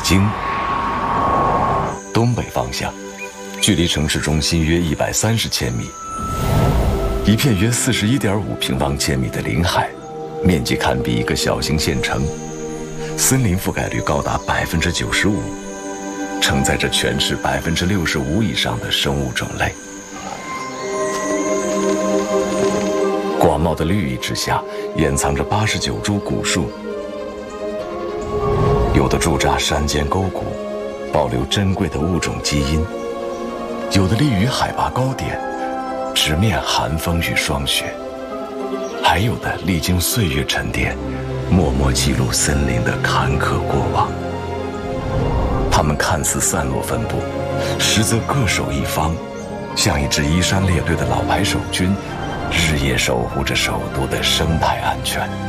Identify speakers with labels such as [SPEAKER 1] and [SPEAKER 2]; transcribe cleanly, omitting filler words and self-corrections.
[SPEAKER 1] 京。东北方向，距离城市中心约130千米，一片约41.5平方千米的林海，面积堪比一个小型县城，森林覆盖率高达95%，承载着全市65%以上的生物种类。广袤的绿意之下，掩藏着89株古树，有的驻扎山间沟谷，保留珍贵的物种基因；有的立于海拔高点，直面寒风与霜雪；还有的历经岁月沉淀，默默记录森林的坎坷过往。它们看似散落分布，实则各守一方，像一支衣衫列队的老牌守军，日夜守护着首都的生态安全。